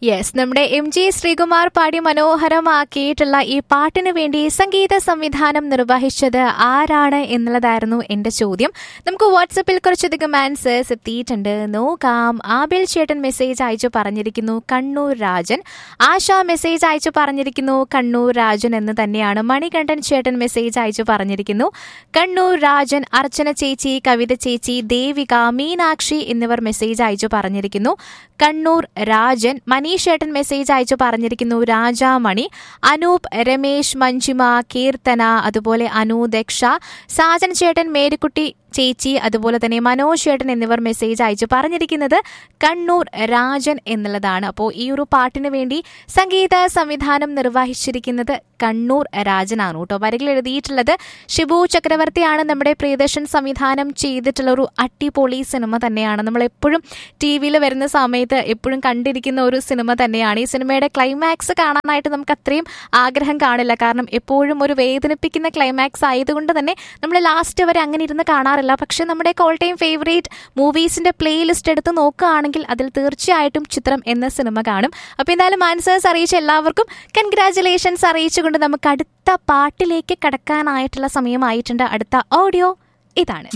Yes, നമ്മുടെ MG Sreekumar പാടി മനോഹരമാക്കിയിട്ടുള്ള ഈ പാട്ടിന് വേണ്ടി സംഗീത സംവിധാനം നിർവഹിച്ചത് ആരാണ് എന്നുള്ളതായിരുന്നു എന്റെ ചോദ്യം. നമുക്ക് വാട്സപ്പിൽ കുറച്ചധികം ആൻസേഴ്സ് എത്തിയിട്ടുണ്ട്, നോക്കാം. ആബിൽ ചേട്ടൻ മെസ്സേജ് അയച്ചു പറഞ്ഞിരിക്കുന്നു കണ്ണൂർ രാജൻ. ആശ മെസ്സേജ് അയച്ചു പറഞ്ഞിരിക്കുന്നു കണ്ണൂർ രാജൻ എന്ന് തന്നെയാണ്. മണികണ്ഠൻ ചേട്ടൻ മെസ്സേജ് അയച്ചു പറഞ്ഞിരിക്കുന്നു കണ്ണൂർ രാജൻ. അർച്ചന ചേച്ചി, കവിത ചേച്ചി, ദേവിക, മീനാക്ഷി എന്നിവർ മെസ്സേജ് അയച്ചു പറഞ്ഞിരിക്കുന്നു കണ്ണൂർ രാജൻ. മനീഷ് ചേട്ടൻ മെസ്സേജ് അയച്ചു പറഞ്ഞിരിക്കുന്നു രാജാമണി. അനൂപ്, രമേശ്, മഞ്ജിമ, കീർത്തന, അതുപോലെ അനു, ദക്ഷ, സാജൻ ചേട്ടൻ, മേരിക്കുട്ടി ചേച്ചി, അതുപോലെ തന്നെ മനോജ് ചേട്ടൻ എന്നിവർ മെസ്സേജ് അയച്ചു പറഞ്ഞിരിക്കുന്നത് കണ്ണൂർ രാജൻ എന്നുള്ളതാണ്. അപ്പോൾ ഈ ഒരു പാട്ടിന് വേണ്ടി സംഗീത സംവിധാനം നിർവഹിച്ചിരിക്കുന്നത് കണ്ണൂർ രാജനാണ് കേട്ടോ. വരികൾ എഴുതിയിട്ടുള്ളത് ഷിബു ചക്രവർത്തിയാണ്. നമ്മുടെ പ്രിയദർശൻ സംവിധാനം ചെയ്തിട്ടുള്ള ഒരു അടിപൊളി സിനിമ തന്നെയാണ്. നമ്മളെപ്പോഴും TV-യിൽ വരുന്ന സമയത്ത് എപ്പോഴും കണ്ടിരിക്കുന്ന ഒരു സിനിമ തന്നെയാണ്. ഈ സിനിമയുടെ ക്ലൈമാക്സ് കാണാനായിട്ട് നമുക്ക് അത്രയും ആഗ്രഹം കാണില്ല, കാരണം എപ്പോഴും ഒരു വേദനിപ്പിക്കുന്ന ക്ലൈമാക്സ് ആയതുകൊണ്ട് തന്നെ നമ്മൾ ലാസ്റ്റ് വരെ അങ്ങനെ ഇരുന്ന് കാണാറില്ല. പക്ഷെ നമ്മുടെ ഓൾ ടൈം ഫേവറേറ്റ് മൂവീസിന്റെ പ്ലേലിസ്റ്റ് എടുത്ത് നോക്കുകയാണെങ്കിൽ അതിൽ തീർച്ചയായിട്ടും ചിത്രം എന്ന സിനിമ കാണും. അപ്പോൾ എന്തായാലും ആൻസേഴ്സ് അറിയിച്ച എല്ലാവർക്കും കൺഗ്രാറ്റുലേഷൻസ് അറിയിച്ചുകൊണ്ട് നമുക്ക് അടുത്ത പാട്ടിലേക്ക് കടക്കാനായിട്ടുള്ള സമയമായിട്ടുണ്ട്. അടുത്ത ഓഡിയോ ഇതാണ്.